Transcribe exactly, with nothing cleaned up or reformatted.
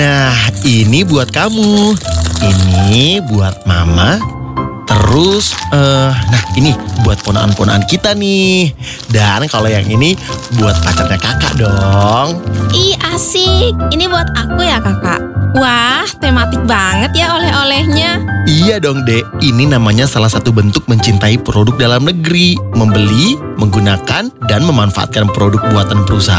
Nah, ini buat kamu. Ini buat mama. Terus, eh, nah ini buat ponaan-ponaan kita nih. Dan kalau yang ini buat pacarnya kakak dong. Ih, asik. Ini buat aku ya, Kakak. Wah, tematik banget ya oleh-olehnya. Iya dong, Dek. Ini namanya salah satu bentuk mencintai produk dalam negeri. Membeli, menggunakan, dan memanfaatkan produk buatan perusahaan